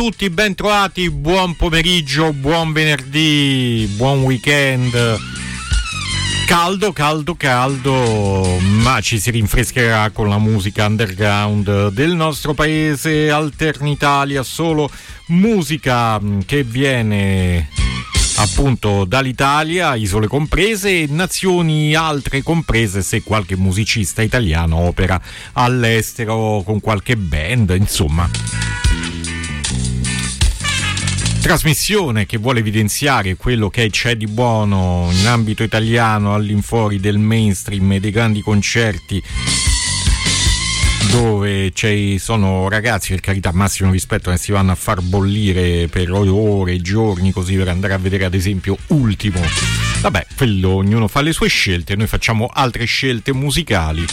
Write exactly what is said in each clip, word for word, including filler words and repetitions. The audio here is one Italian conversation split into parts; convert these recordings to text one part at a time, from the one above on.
tutti, ben trovati, buon pomeriggio, buon venerdì, buon weekend. Caldo, caldo, caldo, ma ci si rinfrescherà con la musica underground del nostro paese, Alternitalia, solo musica che viene appunto dall'Italia, isole comprese, nazioni altre comprese, se qualche musicista italiano opera all'estero con qualche band, insomma. Trasmissione che vuole evidenziare quello che c'è di buono in ambito italiano all'infuori del mainstream e dei grandi concerti, dove ci sono ragazzi, per carità, massimo rispetto, che si vanno a far bollire per ore e giorni così per andare a vedere ad esempio Ultimo. Vabbè, quello ognuno fa le sue scelte, noi facciamo altre scelte musicali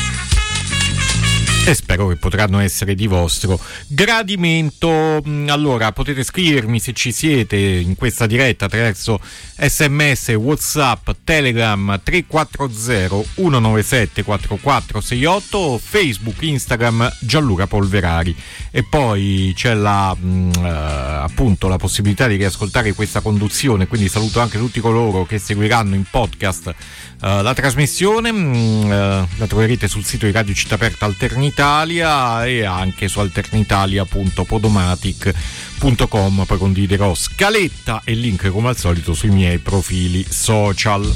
e spero che potranno essere di vostro gradimento. Allora, potete scrivermi se ci siete in questa diretta attraverso sms, whatsapp, telegram tre quattro zero uno nove sette quattro quattro sei otto, facebook, instagram Gianluca Polverari, e poi c'è la mh, appunto la possibilità di riascoltare questa conduzione, quindi saluto anche tutti coloro che seguiranno in podcast uh, la trasmissione. Mh, uh, la troverete sul sito di Radio Città Aperta Alternitalia e anche su alternitalia punto podomatic punto com. Poi condividerò scaletta e link come al solito sui miei profili social.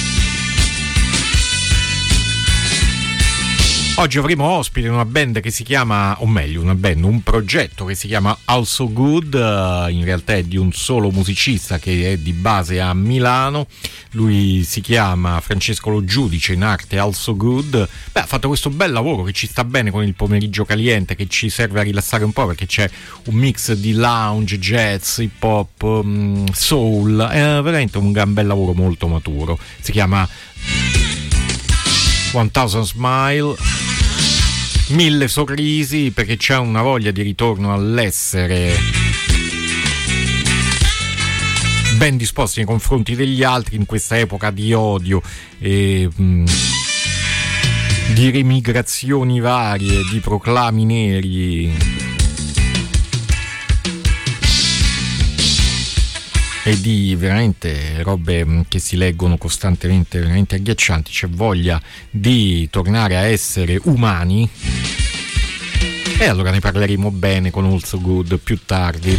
Oggi avremo ospite una band che si chiama, o meglio una band, un progetto che si chiama Also Good, in realtà è di un solo musicista che è di base a Milano, lui si chiama Francesco Lo Giudice, in arte Also Good. Beh, ha fatto questo bel lavoro che ci sta bene con il pomeriggio caliente, che ci serve a rilassare un po' perché c'è un mix di lounge, jazz, hip hop, soul, è veramente un gran bel lavoro molto maturo. Si chiama One Thousand Smile, mille sorrisi, perché c'è una voglia di ritorno all'essere ben disposti nei confronti degli altri in questa epoca di odio e mh, di remigrazioni varie, di proclami neri e di veramente robe che si leggono costantemente, veramente agghiaccianti. C'è voglia di tornare a essere umani, e allora ne parleremo bene con Also Good più tardi.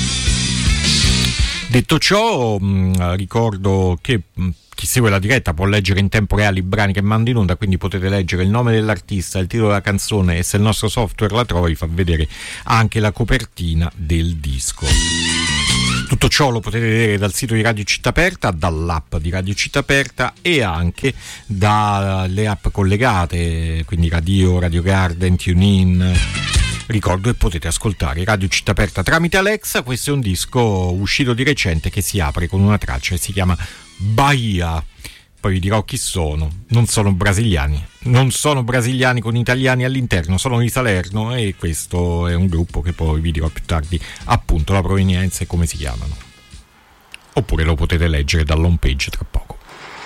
Detto ciò, mh, ricordo che mh, chi segue la diretta può leggere in tempo reale i brani che mando in onda, quindi potete leggere il nome dell'artista, il titolo della canzone, e se il nostro software la trova vi fa vedere anche la copertina del disco. Tutto ciò lo potete vedere dal sito di Radio Città Aperta, dall'app di Radio Città Aperta e anche dalle app collegate, quindi Radio, Radio Garden, TuneIn. Ricordo che potete ascoltare Radio Città Aperta tramite Alexa. Questo è un disco uscito di recente che si apre con una traccia e si chiama Bahia. Poi vi dirò chi sono. Non sono brasiliani, non sono brasiliani con italiani all'interno, sono di Salerno, e questo è un gruppo che poi vi dirò più tardi appunto la provenienza e come si chiamano. Oppure lo potete leggere dall'home page tra poco.